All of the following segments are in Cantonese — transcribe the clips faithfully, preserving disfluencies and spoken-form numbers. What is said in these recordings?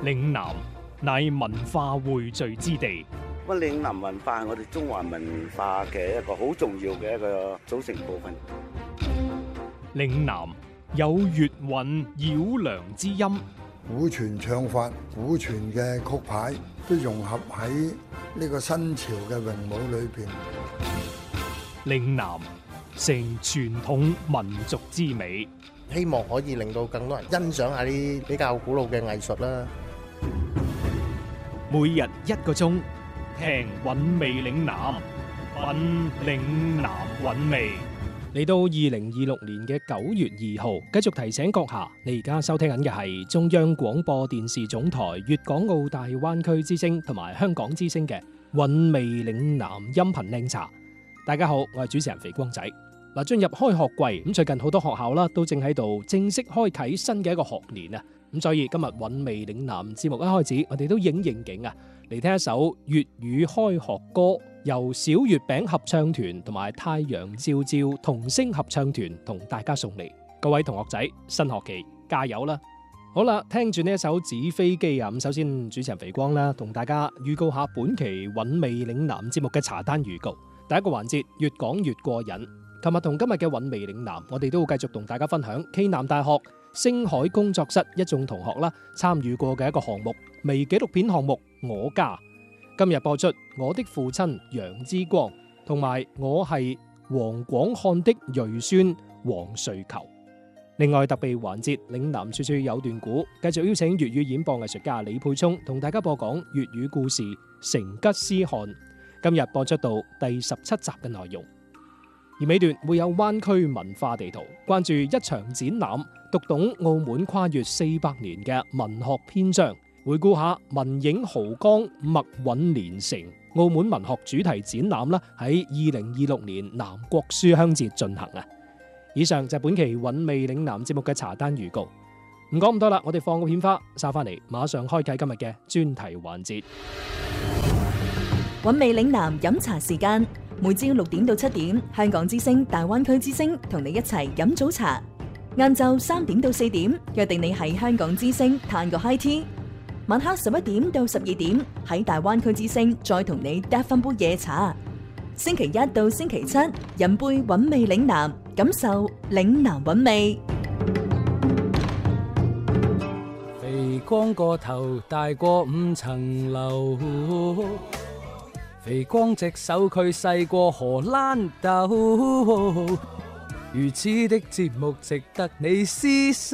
嶺南乃文化匯聚之地， 咁嶺南文化係我哋中華文化嘅一個好重要嘅一個組成部分。 嶺南有粵韻繞梁之音， 古傳唱法、古傳嘅曲牌都融合喺呢個新潮嘅詠舞裏邊。 嶺南成傳統民族之美， 希望可以令到更多人欣賞下啲比較古老嘅藝術啦。 每日一個鐘，聽韻味嶺南，品嶺南韻味。嚟到二零二六年嘅九月二號，繼續提醒閣下，你而家收聽緊嘅係中央廣播電視總台粵港澳大灣區之聲同埋香港之聲嘅韻味嶺南音頻靚茶。大家好，我係主持人肥光仔。嗱，進入開學季，咁最近好多學校啦都正喺度正式開啟新嘅一個學年啊，咁所以今日韻味嶺南節目一開始，我哋都應應景啊，嚟聽一首粵語開學歌，由小月餅合唱團同埋太陽照照童聲合唱團同大家送嚟。各位同學仔，新學期加油啦！好啦，聽住呢一首紙飛機啊，咁首先主持人肥光啦，同大家預告下本期韻味嶺南節目嘅茶單預告。第一個環節越講越過癮。琴日同今日嘅韻味嶺南，我哋都會繼續同大家分享暨南大學星海工作室一眾同學啦參與過嘅一個項目微紀錄片項目《我家》。今日播出《我的父親楊之光》同埋《我係黃廣漢的裔孫黃瑞求》。另外特別環節嶺南處處有段古，繼續邀請粵語演播藝術家李佩聰同大家播講粵語故事《成吉思汗》。今日播出到第十七集嘅內容。而尾段會有灣區文化地圖，關注一場展覽，讀懂澳門跨越四百年嘅文學篇章，回顧下文影濠江墨韻連城澳門文學主題展覽啦，喺二零二六年南國書香節進行啊！以上就係本期韻味嶺南節目嘅茶單預告。唔講咁多啦，我哋放個片花，收翻嚟馬上開啟今日嘅專題環節。 韻味嶺南飲茶時間，每朝六點到七點，香港之聲、大灣區之聲同你一齊飲早茶。晏晝三點到四點，約定你喺香港之聲嘆個 high tea。晚黑十一點到十二點，喺大灣區之聲再同你嗒翻杯夜茶。星期一到星期七，飲杯韻味嶺南，感受嶺南韻味。 肥光個頭大過五層樓，肥光隻手佢細過荷蘭豆，如此的節目值得你廝守。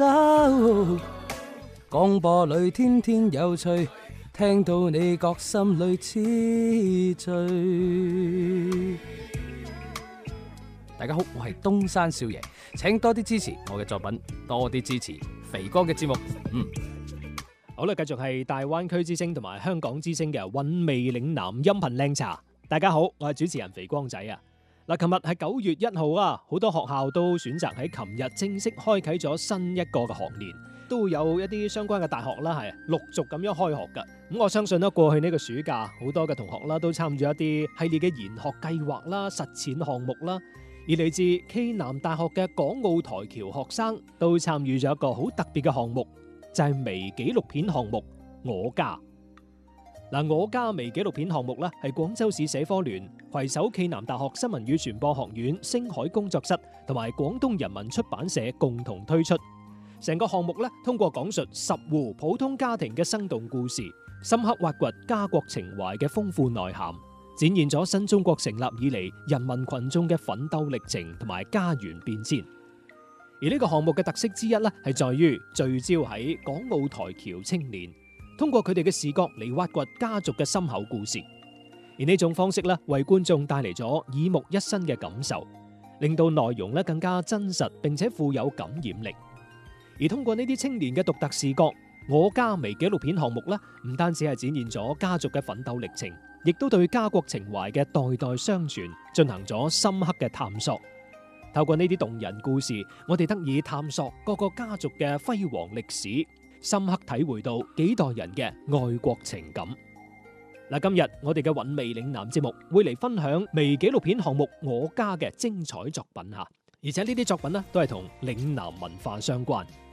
廣播裏天天有趣，聽到你覺心裏痴醉。大家好，我係東山少爺，請多啲支持我嘅作品，多啲支持肥光嘅節目。嗯。 好啦，繼續係大灣區之聲同埋香港之聲嘅韻味嶺南音頻靚茶。大家好，我係主持人肥光仔啊！嗱，琴日係九月一號啊，好多學校都選擇喺琴日正式開啟咗新一個嘅學年，都會有一啲相關嘅大學啦，係陸續咁樣開學噶。咁我相信咧，過去呢個暑假，好多嘅同學啦都參與一啲系列嘅研學計劃啦、實踐項目啦。而嚟自暨南大學嘅港澳台僑學生都參與咗一個好特別嘅項目。就係微紀錄片項目《我家》。嗱，《我家》微紀錄片項目咧，係廣州市社科聯攜手暨南大學新聞與傳播學院星海工作室同埋廣東人民出版社共同推出。成個項目咧，通過講述十戶普通家庭嘅生動故事，深刻挖掘家國情懷嘅豐富內涵，展現咗新中國成立以嚟人民群眾嘅奮鬥歷程同埋家園變遷。而呢個項目嘅特色之一咧，係在於聚焦喺港澳台僑青年，通過佢哋嘅視角嚟挖掘家族嘅深厚故事。而呢種方式咧，為觀眾帶嚟咗耳目一新嘅感受，令到內容咧更加真實並且富有感染力。而通過呢啲青年嘅獨特視角，我家微紀錄片項目咧，唔單止係展現咗家族嘅奮鬥歷程，亦都對家國情懷嘅代代相傳進行咗深刻嘅探索。透過呢啲動人故事，我哋得以探索各個家族嘅輝煌歷史，深刻體會到幾代人嘅愛國情感。嗱，今日我哋嘅韻味嶺南節目會嚟分享微紀錄片項目《我家》嘅精彩作品吓，而且呢啲作品呢都係同嶺南文化相關。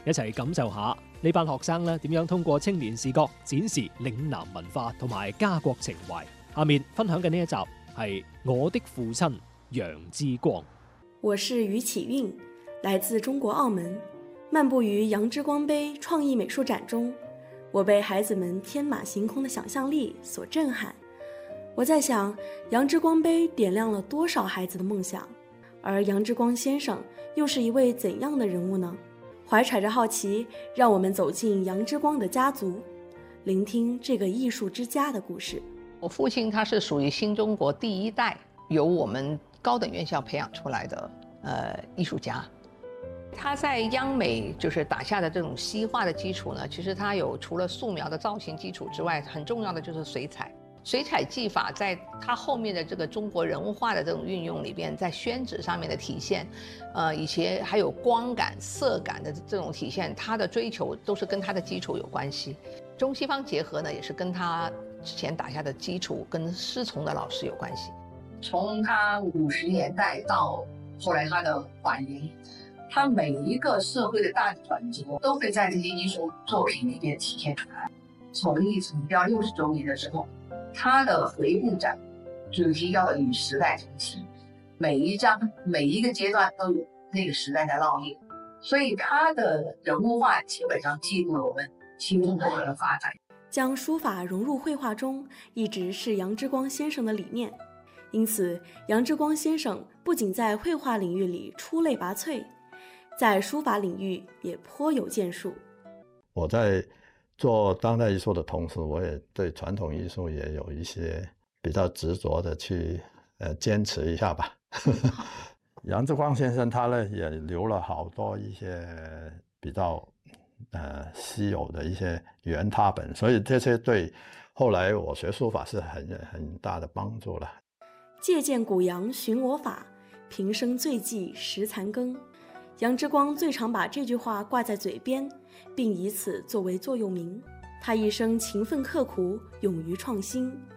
一齊感受下呢班學生咧點樣通過青年視角展示嶺南文化同埋家國情懷。下面分享嘅呢一集係我的父親楊之光。 我是余啟運，來自中國澳門，漫步於楊之光杯創意美術展中，我被孩子們天馬行空的想象力所震撼。我在想，楊之光杯點亮了多少孩子的夢想，而楊之光先生又是一位怎樣的人物呢？懷揣着好奇，讓我們走進楊之光的家族，聆聽這個藝術之家的故事。 我父親他是屬於新中國第一代由我們高等院校培養出來的呃藝術家。他在央美就是打下的這種西畫的基礎呢，其實他有除了素描的造型基礎之外，很重要的就是水彩。水彩技法在他後面的這個中國人物畫的這種運用裏邊，在宣紙上面的體現，呃，以及還有光感、色感的這種體現，他的追求都是跟他的基礎有關係。中西方結合呢，也是跟他之前打下的基礎跟師從的老師有關係。 從他五十年代到後來他的晚年，他每一個社會的大轉折都會在這些藝術作品裏邊體現出來。從藝術目標六十週年的時候，他的回顧展主題叫做與時代同行，每一張每一個階段都有那個時代的烙印，所以他的人物畫基本上記錄了我們新中國的發展。 將書法融入繪畫中，一直是楊之光先生的理念。因此，楊之光先生不僅在繪畫領域裡出類拔萃，在書法領域也頗有建樹。 我在做當代藝術的同時，我也對傳統藝術也有一些比較執着的去呃堅持一下吧。楊之光先生他呢也留了好多一些比較呃稀有的一些原拓本，所以這些對後來我學書法是很很大的幫助了。 借鑑古楊尋我法，平生最忌實殘羹。楊之光最常把這句話掛在嘴邊，並以此作為座右銘。他一生勤奮刻苦，勇於創新，